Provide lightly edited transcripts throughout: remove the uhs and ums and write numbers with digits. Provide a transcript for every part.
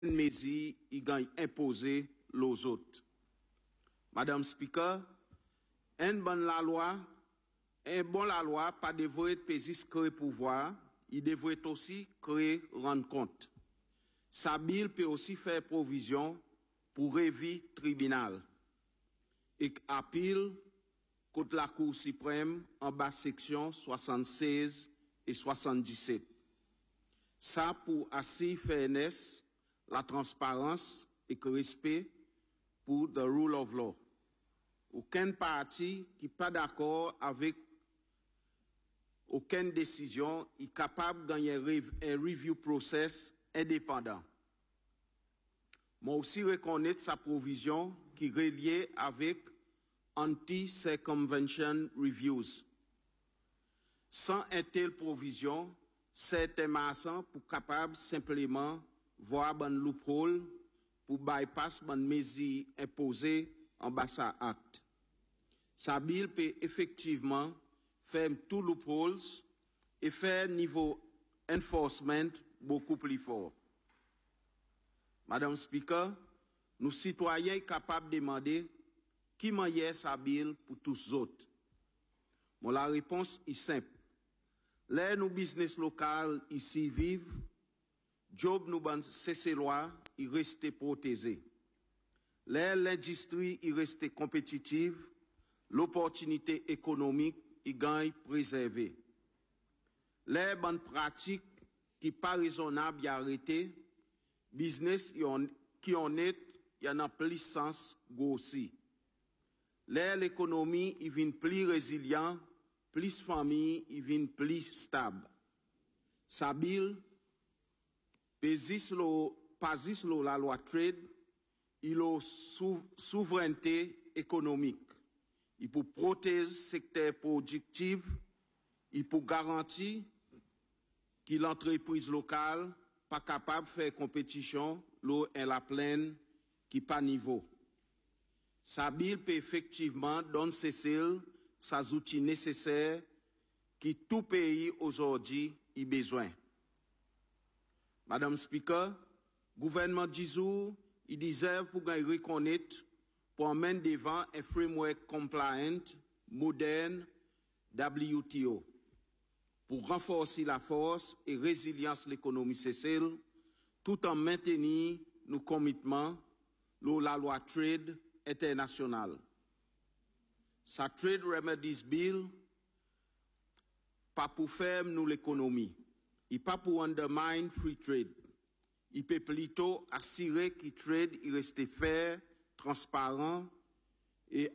mesures y gagne imposer aux autres. Madame Speaker, un bon la loi pas devrait être créer pouvoir, il devrait aussi créer rendre compte. Sa bill peut aussi faire provision pour réviser tribunal et appel contre la Cour suprême en bas section 76 et 77. Ça pour assurer fairness, la transparence et le respect pour the rule of law. Aucun parti qui n'est pas d'accord avec aucune décision est capable de gagner un review process indépendant. Mais aussi reconnaître sa provision qui est reliée avec anti-circumvention reviews. Sans une telle provision, c'est un pour capable simplement voir un loophole pour bypass une mesure imposée en bas sa acte. Sa bill peut effectivement faire tout loopholes et faire niveau enforcement beaucoup plus fort. Madame Speaker, nous citoyens sommes capables de demander qui manière sa bill pour tous les autres. Bon, la réponse est simple. Les nos business local ici vivent, job nous ban cesser loi, il reste protégé. L'industrie il reste compétitive, l'opportunité économique il gagne préservée. Les bonnes pratiques qui pas raisonnables y arrêter, business qui honnête y en a plus sens aussi. L'économie il vient plus résilient, plus famille il vient plus stable. Sa bill pasis la loi trade, il a souveraineté économique. Il peut protéger le secteur productif, il peut garantir que l'entreprise locale pas capable de faire compétition l'eau est la plaine qui pas niveau. Sa bill peut effectivement donner ses outils nécessaires que tout pays aujourd'hui a besoin. Madame Speaker, gouvernement d'Izou, il déserve pour reconnaître pour amener devant un framework compliant, moderne, WTO, pour renforcer la force et résilience de l'économie sociale, tout en maintenant nos commitments la loi trade internationale. Sa Trade Remedies Bill, pas pour faire nous l'économie, et pas pour undermine free trade. Il peut plutôt assurer que trade il reste fair, transparent et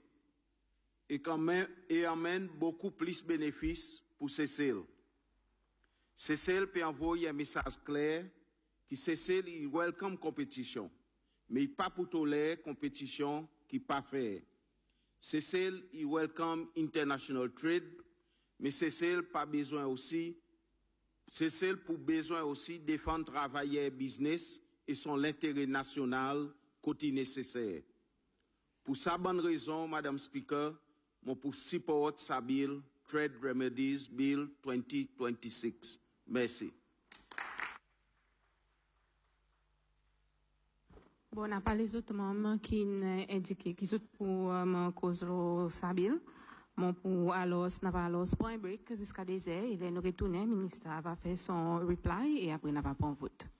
amène beaucoup plus de bénéfices pour CCL. CCL peut envoyer un message clair que CCL il welcome compétition, mais pas pour tolérer compétition qui pas faire. CCL il welcome international trade, mais CCL pas besoin aussi. CCL pour besoin aussi défendre travailleurs business et son intérêt national côté nécessaire. Pour sa bonne raison, Madame Speaker, mon pour support sa bill Trade Remedies Bill 2026. Merci. Bon, on n'a pas les autres membres qui indiquent qui sont pour cause sa bill. Mon pour alors, n'a pas alors point break jusqu'à 10 heures. Il est retourné, le ministre va faire son reply et après n'a pas pour vote.